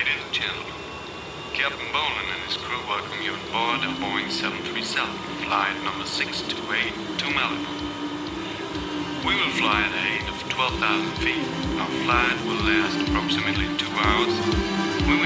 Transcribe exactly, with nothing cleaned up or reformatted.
Ladies and gentlemen, Captain Bolan and his crew welcome you on board a Boeing seven thirty-seven, flight number six two eight to Malibu. We will fly at a height of twelve thousand feet. Our flight will last approximately two hours.